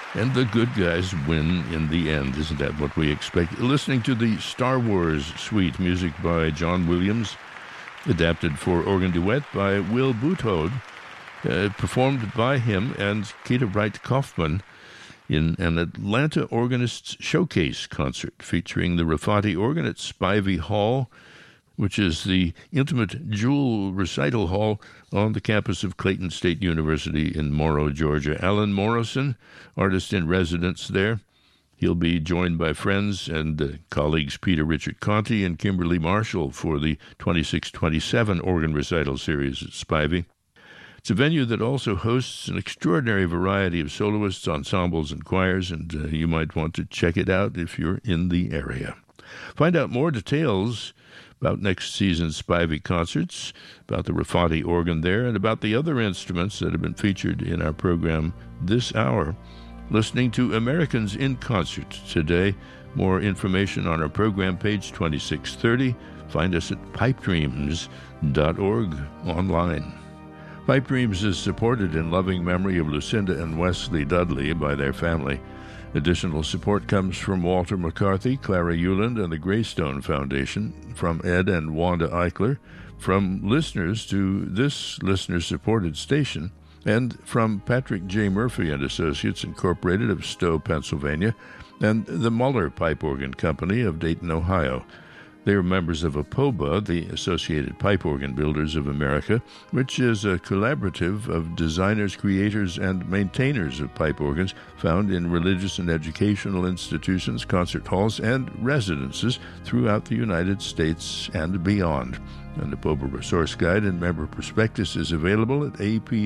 And the good guys win in the end. Isn't that what we expect? Listening to the Star Wars suite, music by John Williams, adapted for organ duet by Will Butode, performed by him and Keita Wright-Kaufman in an Atlanta Organists Showcase concert featuring the Rafati organ at Spivey Hall, which is the intimate jewel recital hall on the campus of Clayton State University in Morrow, Georgia. Alan Morrison, artist in residence there. He'll be joined by friends and colleagues Peter Richard Conti and Kimberly Marshall for the 26-27 organ recital series at Spivey. It's a venue that also hosts an extraordinary variety of soloists, ensembles, and choirs, and you might want to check it out if you're in the area. Find out more details about next season's Spivey concerts, about the Rafati organ there, and about the other instruments that have been featured in our program this hour. Listening to Americans in Concert today. More information on our program page 2630. Find us at pipedreams.org online. Pipe Dreams is supported in loving memory of Lucinda and Wesley Dudley by their family. Additional support comes from Walter McCarthy, Clara Euland, and the Greystone Foundation, from Ed and Wanda Eichler, from listeners to this listener-supported station, and from Patrick J. Murphy and Associates, Incorporated of Stowe, Pennsylvania, and the Muller Pipe Organ Company of Dayton, Ohio. They are members of APOBA, the Associated Pipe Organ Builders of America, which is a collaborative of designers, creators, and maintainers of pipe organs found in religious and educational institutions, concert halls, and residences throughout the United States and beyond. An APOBA resource guide and member prospectus is available at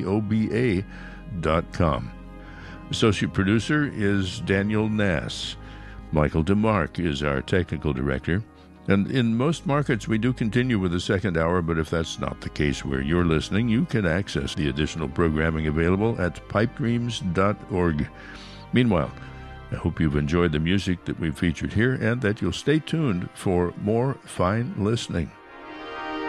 apoba.com. Associate producer is Daniel Nass. Michael DeMarc is our technical director. And in most markets, we do continue with the second hour, but if that's not the case where you're listening, you can access the additional programming available at pipedreams.org. Meanwhile, I hope you've enjoyed the music that we've featured here and that you'll stay tuned for more fine listening.